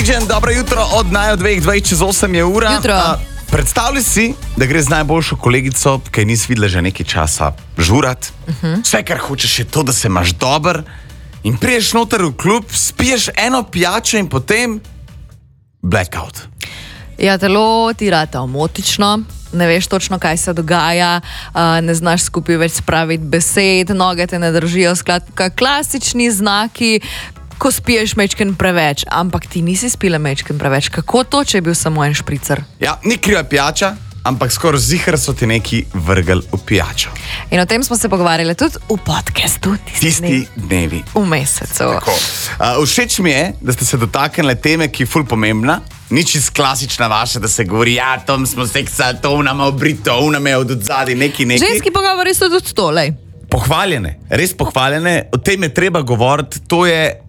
Imagine, dobro jutro od naj od 2:20 je ura. Jutro. Predstavljaj si, da gre z najboljšo kolegico, ki nisi videla že nekaj časa, žurat. Vse, kar hočeš, je to, da se imaš dober in priješ noter v klub, spiješ eno pijačo in potem blackout. Ja, telo ti rata omotično, ne veš točno, kaj se dogaja, ne znaš skupaj več spraviti besed, noge te ne držijo, skratka, klasični znaki, ko spiješ mečken preveč, ampak ti nisi spila mečken preveč. Kako to, če je bil samo en špricer? Ja, ni kriva pijača, ampak skoraj ziher so ti neki vrgel v pijačo. In o tem smo se pogovarjali tudi v podcastu Tisti dnevi. V mesecu. Všeč mi je, da ste se dotaknili teme, ki je ful pomembna. Ni čisto klasična vaša, da se govori, ja, tam smo seksali, to unama obrito, unama je od odzadi, neki. Ženski pogovori so tudi tolej. Pohvaljene, res pohvaljene, o tem je treba govoriti, to je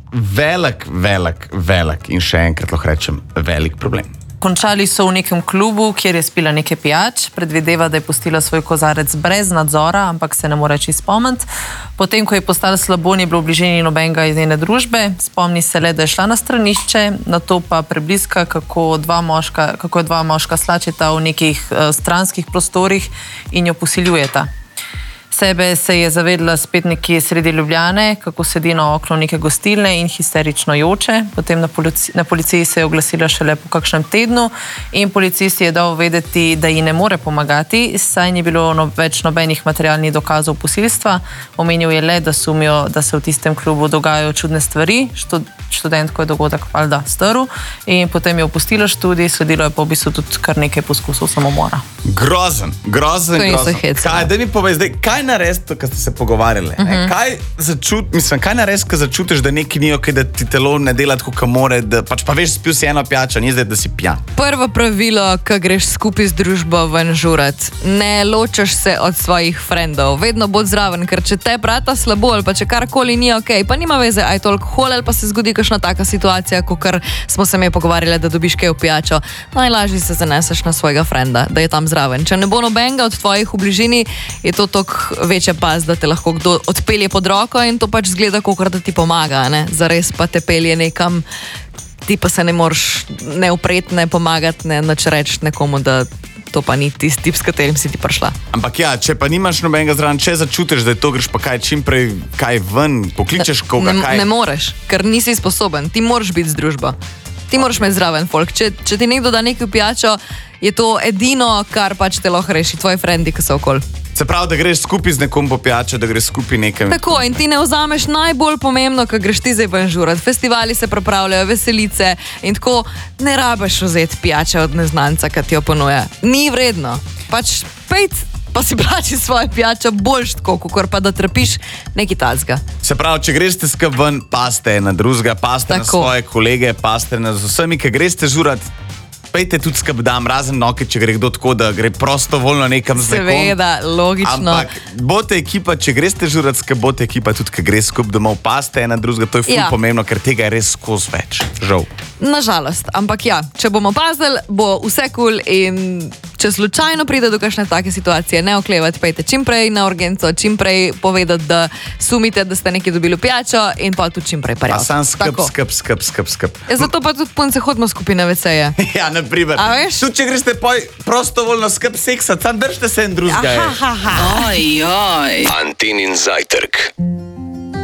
velik in še enkrat lahko rečem, velik problem. Končali so v nekem klubu, kjer je spila nekaj pijač, predvideva, da je pustila svoj kozarec brez nadzora, ampak se ne more čisto spomniti. Potem, ko je postala slabo, ni bilo v bližini nobenega iz njene družbe, spomni se le, da je šla na stranišče, nato pa prebliska, kako je dva moška slačeta v nekih stranskih prostorih in jo posiljujeta. Sebe se je zavedla spet nekje sredi Ljubljane, kako sedi na oknu neke gostilne in histerično joče. Potem na policiji se je oglasila šele po kakšnem tednu in policist je dal vedeti, da ji ne more pomagati, saj ni bilo več nobenih materialnih dokazov posilstva. Omenil je le, da sumijo, da se v tistem klubu dogajajo čudne stvari. Študentko je dogodek valjda strl in potem je opustila študij, sledilo je po bistvu tudi kar nekaj poskusov samomora. Grozen. Kaj, da mi povej zdaj, kaj narediti, ko ste se pogovarjali? Kaj narediti, ko začutiš, da nekaj ni okej, da ti telo ne dela tako, kot more, da pač pa veš, spil si eno pijačo, ni zdaj, da si pijan. Prvo pravilo, ko greš skupaj z družbo ven žurat, ne ločaš se od svojih frendov, vedno bod zraven, ker če te brata slabo ali pa če karkoli ni okej, pa nima veze, aj to alkohol ali pa se zgodi kakšna taka situacija, kakor smo se mi pogovarjali, da dobiš kaj v pijačo, najlažje se zaneseš na svojega frenda, da je tam zraven. Če ne bo nobenega od tvojih v bližini, je to toliko večja paz, da te lahko kdo odpelje pod roko in to pač zgleda, kakor da ti pomaga, ne? Zares pa te pelje nekam, ti pa se ne moreš ne upreti, ne pomagati, ne nič reči nekomu, da to pa ni tisti tip, s katerim si ti prišla. Ampak ja, če pa nimaš nobenega zraven, če začutiš, da je to, greš pa kaj čimprej, kaj ven, pokličeš koga, kaj? Ne moreš, ker nisi sposoben, ti moraš biti z družbo. Ti moraš imeti zraven folk. Če ti nekdo da nekaj v pijačo, je to edino, kar pač te lahko reši, tvoji frendi, ki so okoli. Se pravi, da greš skupaj z nekom po pijačo, da greš skupaj nekam. Tako, in ti ne vzameš najbolj pomembno, ko greš ti zdaj ven žurat. Festivali se pripravljajo, veselice in tako ne rabiš vzeti pijače od neznanca, ki ti jo ponuja. Ni vredno. Pač pejt pa si plači svoje pijačo boljš tako, kakor pa da trpiš nekaj tazga. Se pravi, če greš te skup ven, paste na drugega, paste na svoje kolege, paste na vsemi, ki greš te žurat, pejte tudi skup dam, razen noke, če gre kdo tako, da gre prostovoljno nekam z nekom. Seveda, logično. Ampak bote ekipa, če greš te žurat skup, bote ekipa tudi, ki gre skup domov, paste na drugega, to je ful pomembno, ker tega je res skozi več. Žal. Nažalost, ampak ja, če bomo pazili, bo vse cool in če slučajno pride do kakšne take situacije, ne oklevati, pejte čimprej na urgenco, čimprej povedati, da sumite, da ste nekaj dobili v pijačo in pa tudi čimprej parjati. A sam skup. Zato pa tudi punce hodimo skupaj na WC-je. Ja, na primer. A veš? Tudi če greš te prostovoljno skup seksati, sam držite se en drugega. Antinin zajtrk.